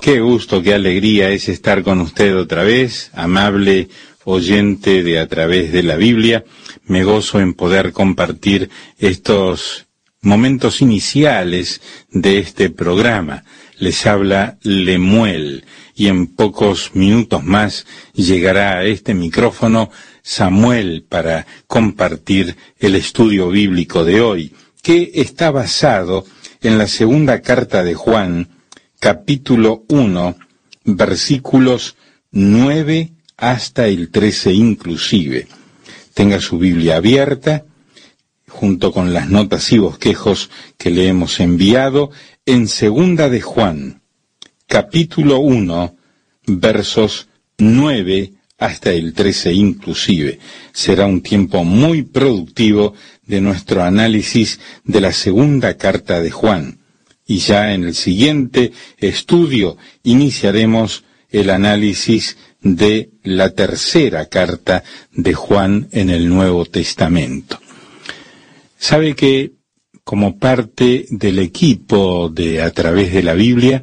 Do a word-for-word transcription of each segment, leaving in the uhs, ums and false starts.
Qué gusto, qué alegría es estar con usted otra vez, amable oyente de A Través de la Biblia. Me gozo en poder compartir estos momentos iniciales de este programa. Les habla Lemuel y en pocos minutos más llegará a este micrófono Samuel para compartir el estudio bíblico de hoy, que está basado en la segunda carta de Juan, capítulo uno, versículos nueve hasta el trece inclusive. Tenga su Biblia abierta, junto con las notas y bosquejos que le hemos enviado, en segunda de Juan, capítulo uno, versos nueve hasta el trece inclusive. Será un tiempo muy productivo de nuestro análisis de la segunda carta de Juan. Y ya en el siguiente estudio iniciaremos el análisis de la tercera carta de Juan en el Nuevo Testamento. Sabe que como parte del equipo de A Través de la Biblia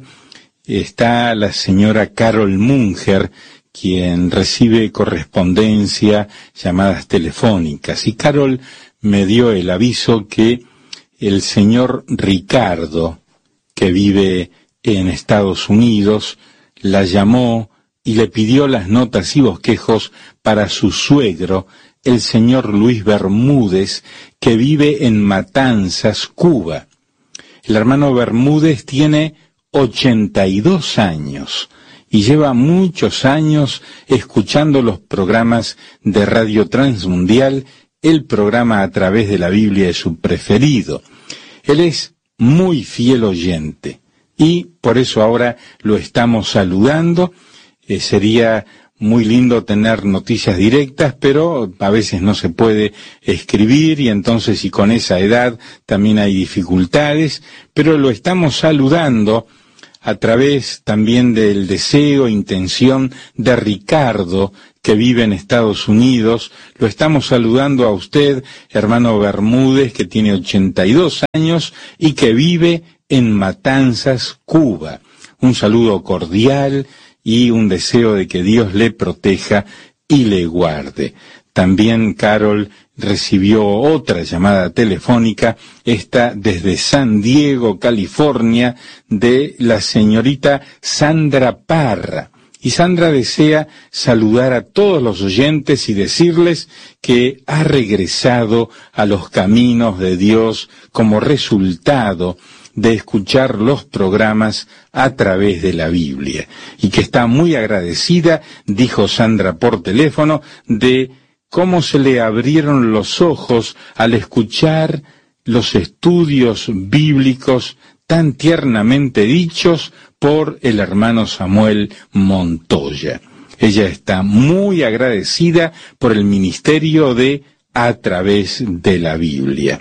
está la señora Carol Munger, quien recibe correspondencia, llamadas telefónicas. Y Carol me dio el aviso que el señor Ricardo, que vive en Estados Unidos, la llamó y le pidió las notas y bosquejos para su suegro, el señor Luis Bermúdez, que vive en Matanzas, Cuba. El hermano Bermúdez tiene ochenta y dos años y lleva muchos años escuchando los programas de Radio Transmundial. El programa A Través de la Biblia es su preferido. Él es muy fiel oyente y por eso ahora lo estamos saludando. Eh, sería muy lindo tener noticias directas, pero a veces no se puede escribir y entonces, y con esa edad también hay dificultades, pero lo estamos saludando a través también del deseo, intención de Ricardo, que vive en Estados Unidos. Lo estamos saludando a usted, hermano Bermúdez, que tiene ochenta y dos años y que vive en Matanzas, Cuba. Un saludo cordial y un deseo de que Dios le proteja y le guarde. También Carol recibió otra llamada telefónica, esta desde San Diego, California, de la señorita Sandra Parra. Y Sandra desea saludar a todos los oyentes y decirles que ha regresado a los caminos de Dios como resultado de escuchar los programas A Través de la Biblia. Y que está muy agradecida, dijo Sandra por teléfono, de cómo se le abrieron los ojos al escuchar los estudios bíblicos tan tiernamente dichos por el hermano Samuel Montoya. Ella está muy agradecida por el ministerio de A Través de la Biblia.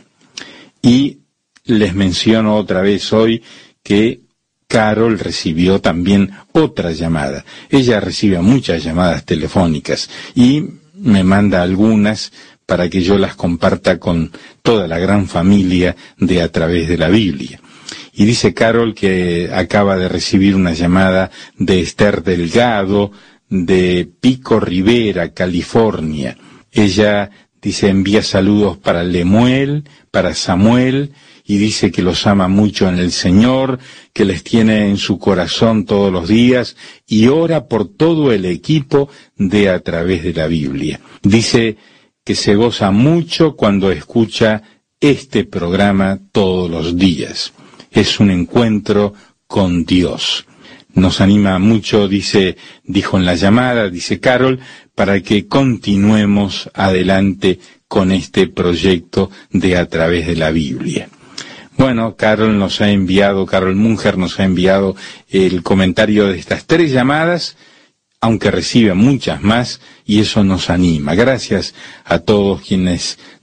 Y les menciono otra vez hoy que Carol recibió también otra llamada. Ella recibe muchas llamadas telefónicas y me manda algunas para que yo las comparta con toda la gran familia de A Través de la Biblia. Y dice Carol que acaba de recibir una llamada de Esther Delgado, de Pico Rivera, California. Ella dice, envía saludos para Lemuel, para Samuel, y dice que los ama mucho en el Señor, que les tiene en su corazón todos los días, y ora por todo el equipo de A Través de la Biblia. Dice que se goza mucho cuando escucha este programa todos los días. Es un encuentro con Dios. Nos anima mucho, dice, dijo en la llamada, dice Carol, para que continuemos adelante con este proyecto de A Través de la Biblia. Bueno, Carol nos ha enviado, Carol Munger nos ha enviado el comentario de estas tres llamadas, aunque recibe muchas más, y eso nos anima. Gracias a todos quienes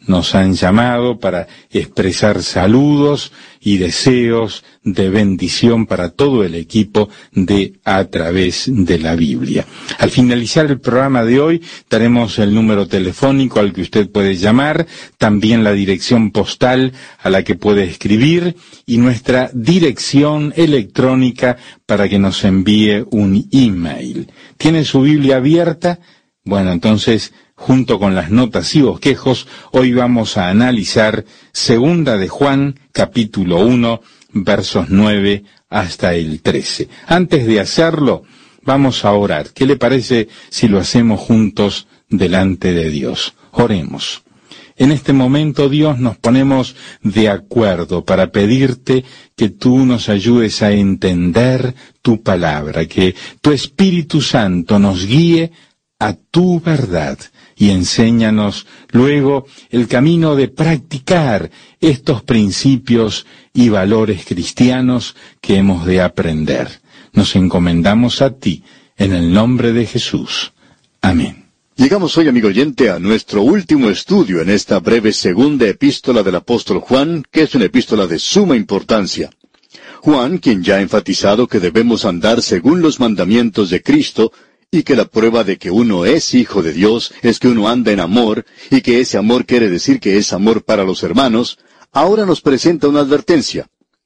nos han llamado para expresar saludos y deseos de bendición para todo el equipo de A Través de la Biblia. Al finalizar el programa de hoy, daremos el número telefónico al que usted puede llamar, también la dirección postal a la que puede escribir y nuestra dirección electrónica para que nos envíe un email. ¿Tiene su Biblia abierta? Bueno, entonces, junto con las notas y bosquejos, hoy vamos a analizar Segunda de Juan, capítulo uno, versos nueve hasta el trece. Antes de hacerlo, vamos a orar. ¿Qué le parece si lo hacemos juntos delante de Dios? Oremos. En este momento, Dios, nos ponemos de acuerdo para pedirte que tú nos ayudes a entender tu palabra, que tu Espíritu Santo nos guíe a tu verdad y enséñanos luego el camino de practicar estos principios y valores cristianos que hemos de aprender. Nos encomendamos a ti, en el nombre de Jesús. Amén. Llegamos hoy, amigo oyente, a nuestro último estudio en esta breve segunda epístola del apóstol Juan, que es una epístola de suma importancia. Juan, quien ya ha enfatizado que debemos andar según los mandamientos de Cristo, y que la prueba de que uno es hijo de Dios es que uno anda en amor, y que ese amor quiere decir que es amor para los hermanos, ahora nos presenta una advertencia.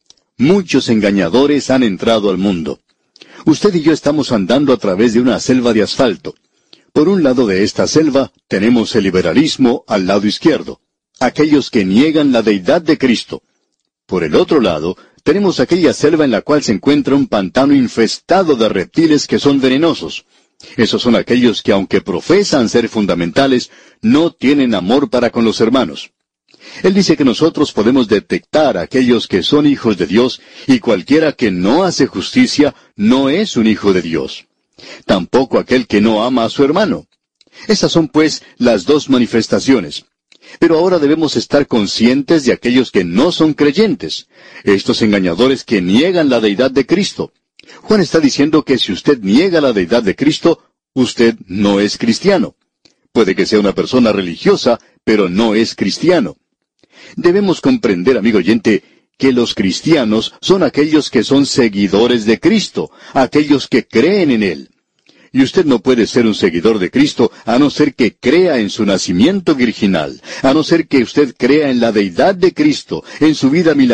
Muchos engañadores han entrado al mundo. Usted y yo estamos andando a través de una selva de asfalto. Por un lado de esta selva tenemos el liberalismo al lado izquierdo, aquellos que niegan la deidad de Cristo. Por el otro lado, tenemos aquella selva en la cual se encuentra un pantano infestado de reptiles que son venenosos. Esos son aquellos que, aunque profesan ser fundamentales, no tienen amor para con los hermanos. Él dice que nosotros podemos detectar a aquellos que son hijos de Dios, y cualquiera que no hace justicia no es un hijo de Dios. Tampoco aquel que no ama a su hermano. Esas son, pues, las dos manifestaciones. Pero ahora debemos estar conscientes de aquellos que no son creyentes, estos engañadores que niegan la deidad de Cristo. Juan está diciendo que si usted niega la deidad de Cristo, usted no es cristiano. Puede que sea una persona religiosa, pero no es cristiano. Debemos comprender, amigo oyente, que los cristianos son aquellos que son seguidores de Cristo, aquellos que creen en Él. Y usted no puede ser un seguidor de Cristo a no ser que crea en su nacimiento virginal, a no ser que usted crea en la deidad de Cristo, en su vida milagrosa,